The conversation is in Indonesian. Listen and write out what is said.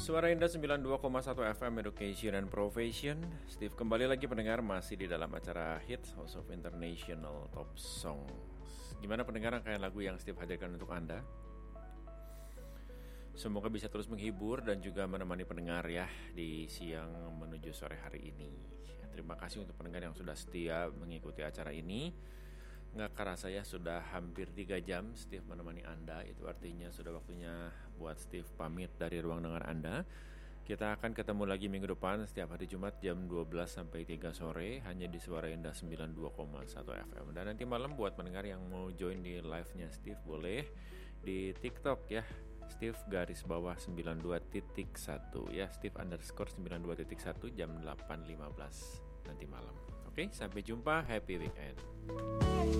Suara Indah 92,1 FM Education and Profession. Steve kembali lagi pendengar, masih di dalam acara Hits House of International Top Songs. Gimana pendengar rangkaian lagu yang Steve hadirkan untuk Anda? Semoga bisa terus menghibur dan juga menemani pendengar ya di siang menuju sore hari ini. Terima kasih untuk pendengar yang sudah setia mengikuti acara ini. Nggak kerasa ya sudah hampir 3 jam Steve menemani Anda. Itu artinya sudah waktunya buat Steve pamit dari ruang dengar Anda. Kita akan ketemu lagi minggu depan setiap hari Jumat jam 12 sampai 3 sore hanya di Suara Indah 92,1 FM. Dan nanti malam buat pendengar yang mau join di live-nya Steve boleh di TikTok ya. Steve garis bawah 92.1 ya, Steve underscore 92.1 jam 8.15 nanti malam. Oke, sampai jumpa, happy weekend.